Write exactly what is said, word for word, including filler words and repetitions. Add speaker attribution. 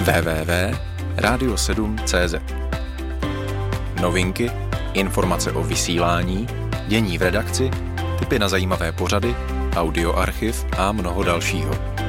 Speaker 1: w w w tečka radio sedm tečka c z. Novinky, informace o vysílání, dění v redakci, tipy na zajímavé pořady, audioarchiv a mnoho dalšího.